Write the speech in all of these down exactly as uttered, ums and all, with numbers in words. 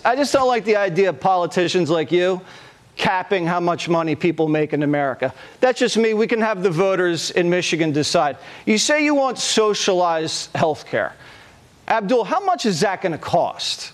I just don't like the idea of politicians like you capping how much money people make in America. That's just me. We can have the voters in Michigan decide. You say you want socialized health care. Abdul, how much is that going to cost?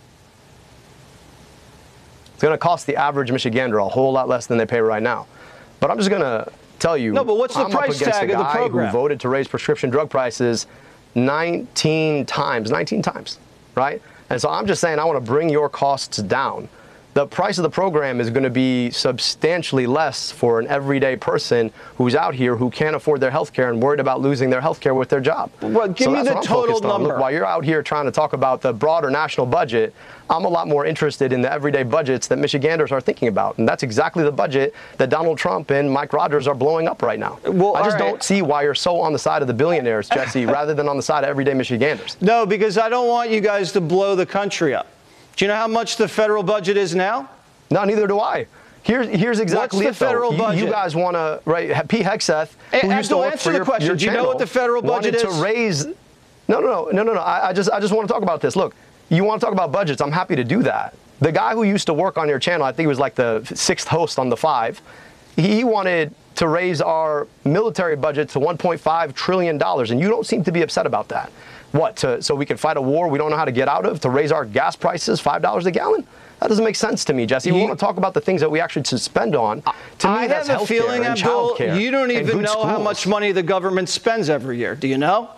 It's going to cost the average Michigander a whole lot less than they pay right now. But I'm just going to tell you, no, but what's the I'm price up against tag a of the guy program? Who voted to raise prescription drug prices nineteen times, nineteen times, right? And so I'm just saying I want to bring your costs down. The price of the program is going to be substantially less for an everyday person who's out here who can't afford their health care and worried about losing their health care with their job. Well, give so me that's the what I'm total focused on. number. Look, while you're out here trying to talk about the broader national budget, I'm a lot more interested in the everyday budgets that Michiganders are thinking about. And that's exactly the budget that Donald Trump and Mike Rogers are blowing up right now. Well, I just right. don't see why you're so on the side of the billionaires, Jesse, rather than on the side of everyday Michiganders. No, because I don't want you guys to blow the country up. Do you know how much the federal budget is now? No, neither do I. Here's, here's exactly What's the it, federal though. budget? You, you guys want to, right, Pete Hegseth, who Hey, used to Abdul, work answer for the your, question. your Do you know channel, what the federal budget wanted is? to raise, no, no, no, no, no, no. I, I just, I just want to talk about this. Look, you want to talk about budgets, I'm happy to do that. The guy who used to work on your channel, I think he was like the sixth host on The Five, he wanted to raise our military budget to one point five trillion dollars, and you don't seem to be upset about that. What, to, so we can fight a war we don't know how to get out of, to raise our gas prices five dollars a gallon? That doesn't make sense to me, Jesse. We you, want to talk about the things that we actually should spend on. To me, I that's have a feeling, and Abdul, childcare you don't even know schools. how much money the government spends every year. Do you know?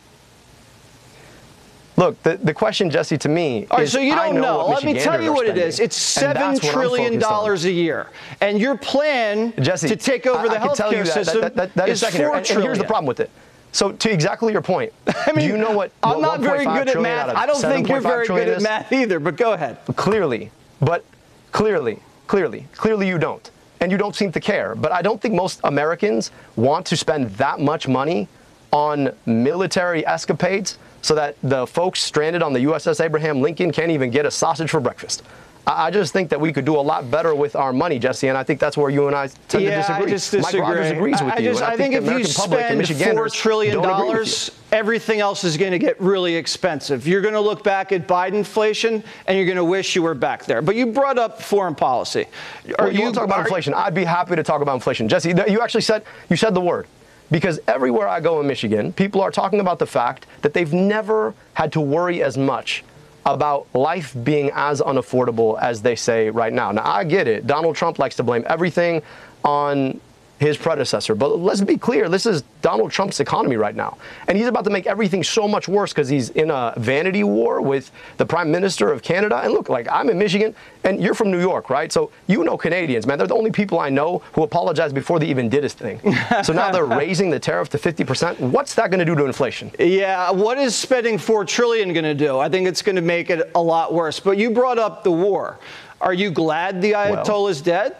Look, the, the question, Jesse, to me All right, is, so you don't I know. know. What Let me tell you what spending, it is. It's seven trillion dollars a year, and your plan Jesse, to take over I, the I can tell healthcare you that, system that, that, that is, is secondary. four And, trillion. and here's the problem with it. So, to exactly your point, I mean, do you know what? I'm what not very good at math. I don't think you're very good at math either. But go ahead. Clearly, but clearly, clearly, clearly, you don't, and you don't seem to care. But I don't think most Americans want to spend that much money on military escapades so that the folks stranded on the U S S Abraham Lincoln can't even get a sausage for breakfast. I just think that we could do a lot better with our money, Jesse, and I think that's where you and I tend yeah, to disagree. I just disagree. Mike Rogers agrees with I, you. just, I, I think, think if you spend four trillion dollars, everything else is going to get really expensive. You're going to look back at Biden inflation, and you're going to wish you were back there. But you brought up foreign policy. Are well, you, you want to talk about are, inflation? I'd be happy to talk about inflation. Jesse, you actually said, you said the word. Because everywhere I go in Michigan, people are talking about the fact that they've never had to worry as much about life being as unaffordable as they say right now. Now, I get it. Donald Trump likes to blame everything on his predecessor. But let's be clear, this is Donald Trump's economy right now. And he's about to make everything so much worse because he's in a vanity war with the Prime Minister of Canada. And look, like, I'm in Michigan, and you're from New York, right? So you know Canadians, man. They're the only people I know who apologized before they even did his thing. So now they're raising the tariff to fifty percent. What's that going to do to inflation? Yeah, what is spending four trillion dollars going to do? I think it's going to make it a lot worse. But you brought up the war. Are you glad the Ayatollah well, is dead?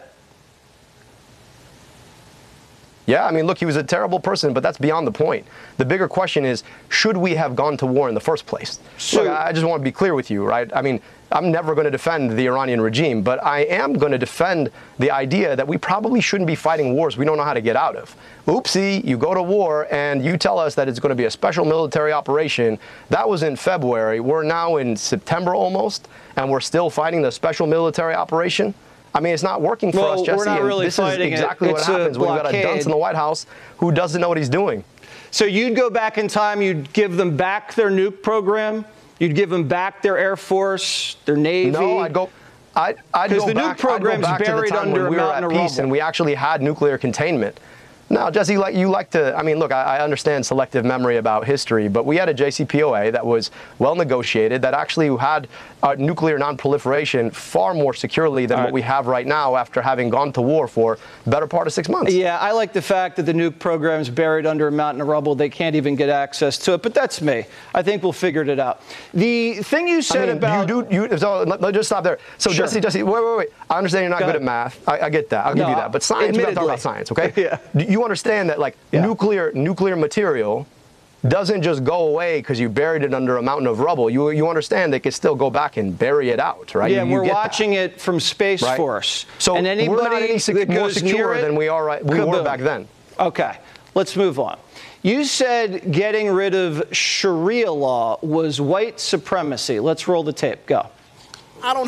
Yeah, I mean, look, he was a terrible person, but that's beyond the point. The bigger question is, should we have gone to war in the first place? So, look, I just want to be clear with you, right? I mean, I'm never going to defend the Iranian regime, but I am going to defend the idea that we probably shouldn't be fighting wars we don't know how to get out of. Oopsie, you go to war and you tell us that it's going to be a special military operation. That was in February. We're now in September almost, and we're still fighting the special military operation. I mean, it's not working for well, us, Jesse. We're not really this fighting is exactly it. what It's happens a when you've got a dunce in the White House who doesn't know what he's doing. So you'd go back in time, you'd give them back their nuke program, you'd give them back their Air Force, their Navy. No, I'd go. I'd, I'd go the back. nuke program's I'd go back buried to the time under when we a were mountain at of peace rubble. and we actually had nuclear containment. Now, Jesse, like you like to, I mean, look, I, I understand selective memory about history, but we had a J C P O A that was well negotiated, that actually had uh, nuclear non-proliferation far more securely than All right. what we have right now after having gone to war for the better part of six months. Yeah, I like the fact that the nuke program's buried under a mountain of rubble. They can't even get access to it, but that's me. I think we'll figure it out. The thing you said I mean, about... You do, you, so let, let's just stop there. So, Sure. Jesse, Jesse, wait, wait, wait. I understand you're not Go good ahead. at math. I, I get that. I'll No, give you that. But science, we got to talk admittedly. about science, okay? Yeah. You understand that, like, Yeah. nuclear nuclear material doesn't just go away because you buried it under a mountain of rubble. You you understand they can still go back and bury it out, right? Yeah, you, we're you watching that. it from Space right? Force. So and anybody we're not any sec- that more goes secure near it, than we are right we were kaboom. back then. Okay, let's move on. You said getting rid of Sharia law was white supremacy. Let's roll the tape. Go. I don't